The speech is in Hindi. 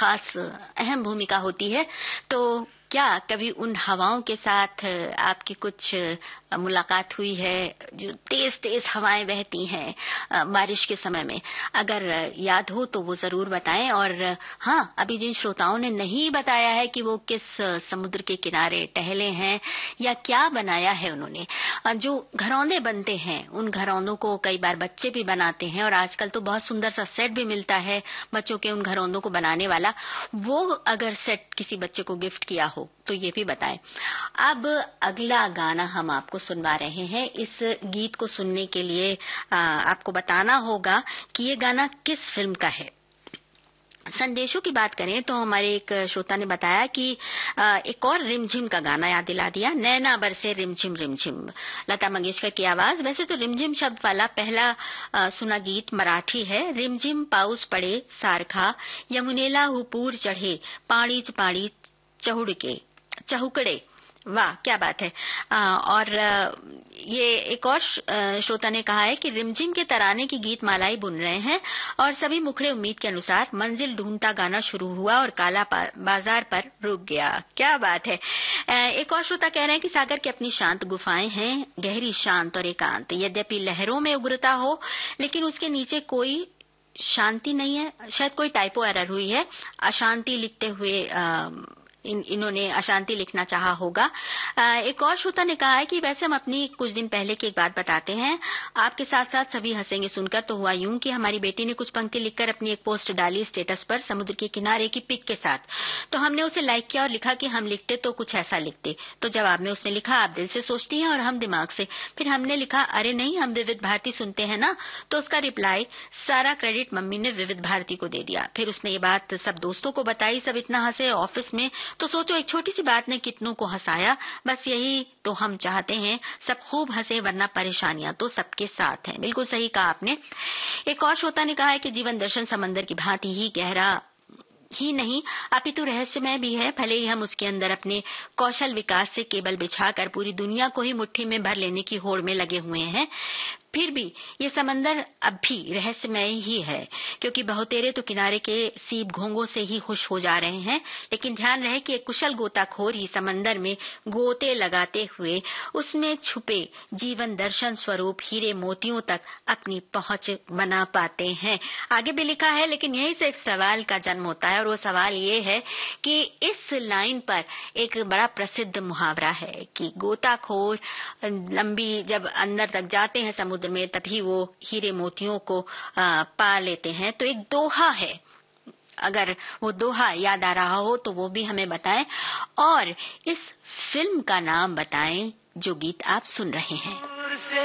खास अहम भूमिका होती है। तो क्या कभी उन हवाओं के साथ आपकी कुछ मुलाकात हुई है, जो तेज तेज हवाएं बहती हैं बारिश के समय में? अगर याद हो तो वो जरूर बताएं। और हाँ, अभी जिन श्रोताओं ने नहीं बताया है कि वो किस समुद्र के किनारे टहले हैं या क्या बनाया है उन्होंने, जो घरौंदे बनते हैं उन घरौंदों को कई बार बच्चे भी बनाते हैं, और आजकल तो बहुत सुंदर सा सेट भी मिलता है बच्चों के उन घरौंदों को बनाने वाला। वो अगर सेट किसी बच्चे को गिफ्ट किया हो तो ये भी बताएं। अब अगला गाना हम आपको सुनवा रहे हैं। इस गीत को सुनने के लिए आपको बताना होगा कि ये गाना किस फिल्म का है। संदेशों की बात करें तो हमारे एक श्रोता ने बताया कि एक और रिमझिम का गाना याद दिला दिया, नैना बरसे रिमझिम रिमझिम, लता मंगेशकर की आवाज। वैसे तो रिमझिम शब्द वाला पहला सुना गीत मराठी है। रिमझिम पाऊस पड़े सारखा, यमुनेला हुपूर चढ़े, पाणीच पाणी चहुकड़े। वाह, क्या बात है। और ये एक और श्रोता ने कहा है कि रिमझिम के तराने की गीत मालाई बुन रहे हैं और सभी मुखड़े उम्मीद के अनुसार मंजिल ढूंढता गाना शुरू हुआ और काला बाजार पर रुक गया। क्या बात है। एक और श्रोता कह रहे हैं कि सागर की अपनी शांत गुफाएं हैं, गहरी शांत और एकांत। यद्यपि लहरों में उग्रता हो लेकिन उसके नीचे कोई शांति नहीं है। शायद कोई टाइपो एरर हुई है, अशांति लिखते हुए इन्होंने अशांति लिखना चाहा होगा। एक और श्रोता ने कहा है कि वैसे हम अपनी कुछ दिन पहले की एक बात बताते हैं, आपके साथ साथ सभी हंसेंगे सुनकर। तो हुआ यूं कि हमारी बेटी ने कुछ पंक्ति लिखकर अपनी एक पोस्ट डाली स्टेटस पर समुद्र के किनारे की पिक के साथ। तो हमने उसे लाइक किया और लिखा कि हम लिखते तो कुछ ऐसा लिखते। तो जवाब में उसने लिखा, आप दिल से सोचती हैं और हम दिमाग से। फिर हमने लिखा, अरे नहीं, हम विविध भारती सुनते हैं ना। तो उसका रिप्लाई, सारा क्रेडिट मम्मी ने विविध भारती को दे दिया। फिर उसने ये बात सब दोस्तों को बताई, सब इतना हंसे ऑफिस में। तो सोचो, एक छोटी सी बात ने कितनों को हंसाया। बस यही तो हम चाहते हैं, सब खूब हंसे, वरना परेशानियां तो सबके साथ हैं। बिल्कुल सही कहा आपने। एक और श्रोता ने कहा है कि जीवन दर्शन समंदर की भांति ही गहरा ही नहीं अपितु रहस्यमय भी है। भले ही हम उसके अंदर अपने कौशल विकास से केबल बिछाकर पूरी दुनिया को ही मुट्ठी में भर लेने की होड़ में लगे हुए हैं, फिर भी ये समंदर अब भी रहस्यमय ही है, क्योंकि बहुतेरे तो किनारे के सीप घोंघों से ही खुश हो जा रहे हैं। लेकिन ध्यान रहे कि एक कुशल गोताखोर ही समंदर में गोते लगाते हुए उसमें छुपे जीवन दर्शन स्वरूप हीरे मोतियों तक अपनी पहुंच बना पाते हैं। आगे भी लिखा है, लेकिन यहीं से एक सवाल का जन्म होता है, और वो सवाल ये है कि इस लाइन पर एक बड़ा प्रसिद्ध मुहावरा है कि गोताखोर लंबी जब अंदर तक जाते हैं समुद्र में, तभी वो हीरे मोतियों को पा लेते हैं। तो एक दोहा है, अगर वो दोहा याद आ रहा हो तो वो भी हमें बताएं, और इस फिल्म का नाम बताएं जो गीत आप सुन रहे हैं।